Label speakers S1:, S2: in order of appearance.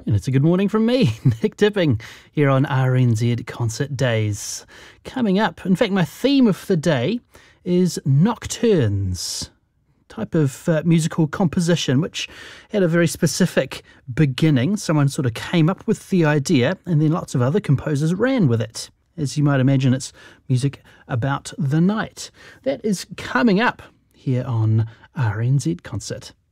S1: And it's a good morning from me, Nick Tipping, here on RNZ Concert Days. Coming up, in fact, my theme of the day is nocturnes, type of musical composition, which had a very specific beginning. Someone sort of came up with the idea, and then lots of other composers ran with it. As you might imagine, it's music about the night. That is coming up here on RNZ Concert.